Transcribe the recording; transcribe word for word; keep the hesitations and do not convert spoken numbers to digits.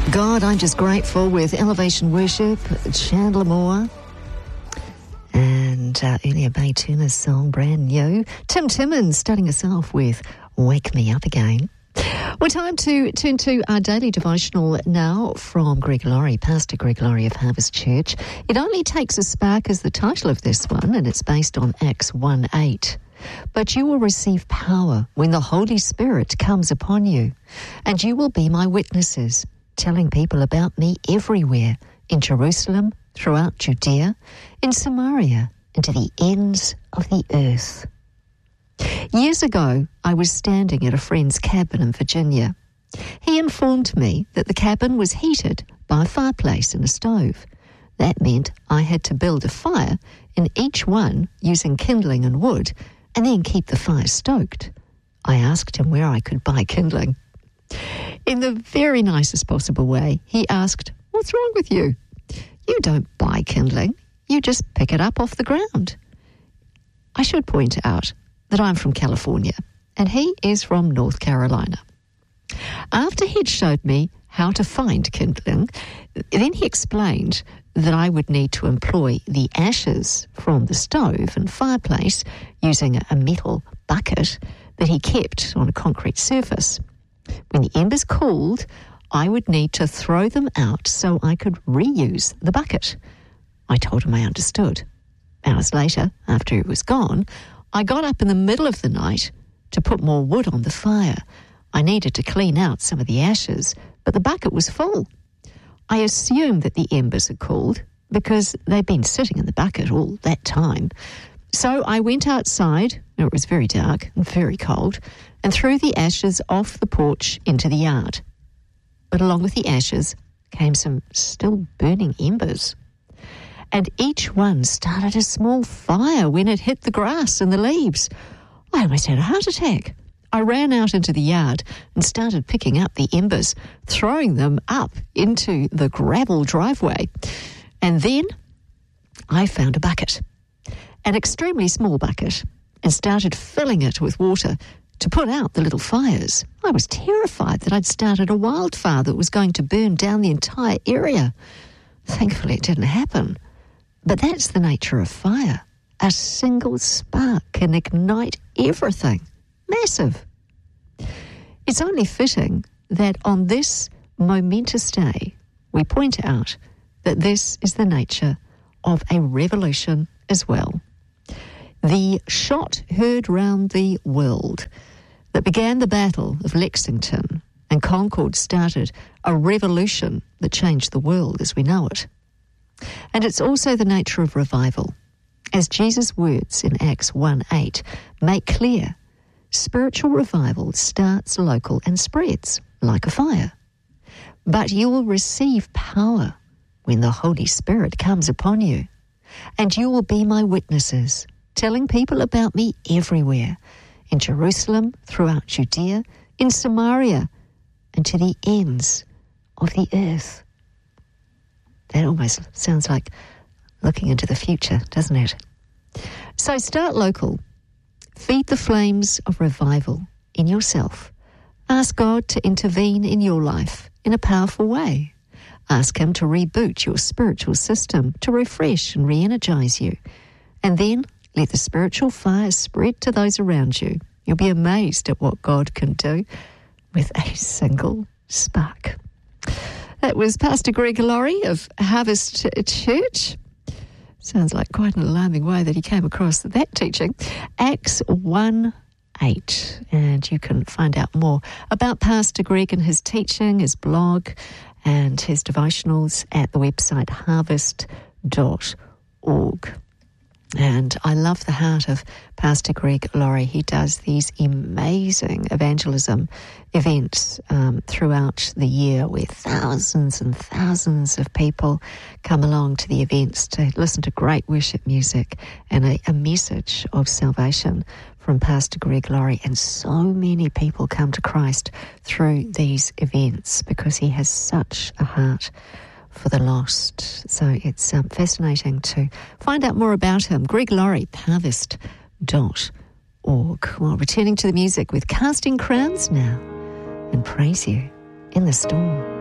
God, I'm just grateful with Elevation Worship, Chandler Moore, and uh, earlier Bay Turner's song, brand new. Tim Timmins starting us off with Wake Me Up Again. Well, time to turn to our daily devotional now from Greg Laurie, Pastor Greg Laurie of Harvest Church. It Only Takes a Spark is the title of this one, and it's based on Acts one eight. But you will receive power when the Holy Spirit comes upon you, and you will be my witnesses, telling people about me everywhere, in Jerusalem, throughout Judea, in Samaria, and to the ends of the earth. Years ago, I was standing at a friend's cabin in Virginia. He informed me that the cabin was heated by a fireplace and a stove. That meant I had to build a fire in each one using kindling and wood, and then keep the fire stoked. I asked him where I could buy kindling. In the very nicest possible way, he asked, "What's wrong with you? You don't buy kindling, you just pick it up off the ground." I should point out that I'm from California, and he is from North Carolina. After he'd showed me how to find kindling, then he explained that I would need to employ the ashes from the stove and fireplace using a metal bucket that he kept on a concrete surface. When the embers cooled, I would need to throw them out so I could reuse the bucket. I told him I understood. Hours later, after he was gone, I got up in the middle of the night to put more wood on the fire. I needed to clean out some of the ashes, but the bucket was full. I assumed that the embers had cooled because they'd been sitting in the bucket all that time. So I went outside, where it was very dark and very cold, and threw the ashes off the porch into the yard. But along with the ashes came some still burning embers. And each one started a small fire when it hit the grass and the leaves. I almost had a heart attack. I ran out into the yard and started picking up the embers, throwing them up into the gravel driveway. And then I found a bucket, an extremely small bucket, and started filling it with water to put out the little fires. I was terrified that I'd started a wildfire that was going to burn down the entire area. Thankfully, it didn't happen. But that's the nature of fire. A single spark can ignite everything. Massive. It's only fitting that on this momentous day, we point out that this is the nature of a revolution as well. The shot heard round the world that began the Battle of Lexington and Concord started a revolution that changed the world as we know it. And it's also the nature of revival. As Jesus' words in Acts one eight make clear, spiritual revival starts local and spreads like a fire. But you will receive power when the Holy Spirit comes upon you, and you will be my witnesses, telling people about me everywhere, in Jerusalem, throughout Judea, in Samaria, and to the ends of the earth. That almost sounds like looking into the future, doesn't it? So start local. Feed the flames of revival in yourself. Ask God to intervene in your life in a powerful way. Ask Him to reboot your spiritual system, to refresh and re-energize you. And then let the spiritual fire spread to those around you. You'll be amazed at what God can do with a single spark. That was Pastor Greg Laurie of Harvest Church. Sounds like quite an alarming way that he came across that teaching. Acts one eight. And you can find out more about Pastor Greg and his teaching, his blog, and his devotionals at the website harvest dot org. And I love the heart of Pastor Greg Laurie. He does these amazing evangelism events um, throughout the year where thousands and thousands of people come along to the events to listen to great worship music and a, a message of salvation from Pastor Greg Laurie. And so many people come to Christ through these events because he has such a heart for the lost. So it's um, fascinating to find out more about him. Greg Laurie, harvest dot org. Well, returning to the music with Casting Crowns now, and Praise You in the Storm.